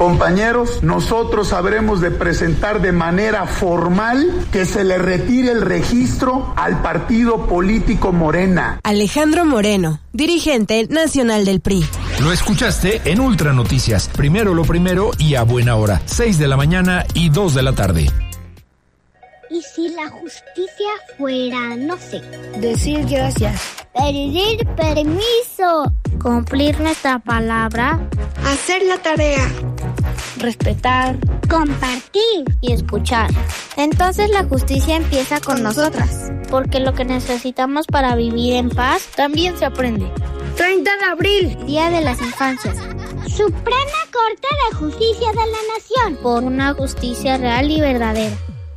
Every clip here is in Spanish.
Compañeros, nosotros habremos de presentar de manera formal que se le retire el registro al partido político Morena. Alejandro Moreno, dirigente nacional del PRI. Lo escuchaste en Ultra Noticias. Primero lo primero y a buena hora. 6 de la mañana y 2 de la tarde. ¿Y si la justicia fuera, no sé? Decir gracias. Pedir permiso. Cumplir nuestra palabra. Hacer la tarea. Respetar. Compartir. Y escuchar. Entonces la justicia empieza con nosotras. Porque lo que necesitamos para vivir en paz también se aprende. 30 de abril. Día de las Infancias. Suprema Corte de Justicia de la Nación. Por una justicia real y verdadera.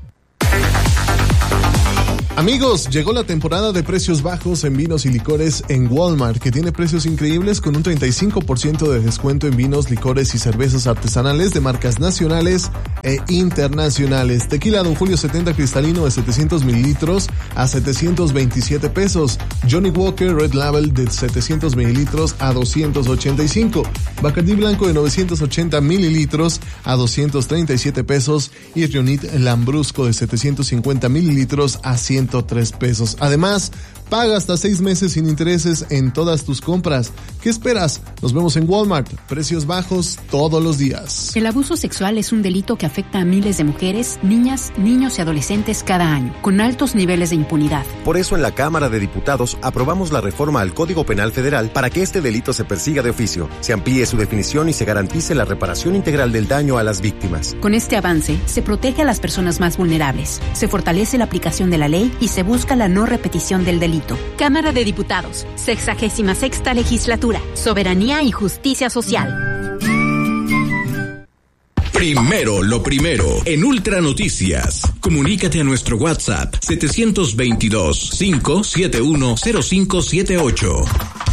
Amigos, llegó la temporada de precios bajos en vinos y licores en Walmart, que tiene precios increíbles con un 35% de descuento en vinos, licores y cervezas artesanales de marcas nacionales e internacionales. Tequila Don Julio 70 cristalino de 700 mililitros a 727 pesos. Johnny Walker Red Label de 700 mililitros a 285. Bacardí Blanco de 980 mililitros a 237 pesos. Y Rionit Lambrusco de 750 mililitros a 103 pesos. Además, paga hasta 6 meses sin intereses en todas tus compras. ¿Qué esperas? Nos vemos en Walmart. Precios bajos todos los días. El abuso sexual es un delito que afecta a miles de mujeres, niñas, niños y adolescentes cada año, con altos niveles de impunidad. Por eso en la Cámara de Diputados aprobamos la reforma al Código Penal Federal para que este delito se persiga de oficio, se amplíe su definición y se garantice la reparación integral del daño a las víctimas. Con este avance, se protege a las personas más vulnerables, se fortalece la aplicación de la ley y se busca la no repetición del delito. Cámara de Diputados, 66ª Legislatura, Soberanía y Justicia Social. Primero lo primero, en Ultra Noticias. Comunícate a nuestro WhatsApp 722-571-0578.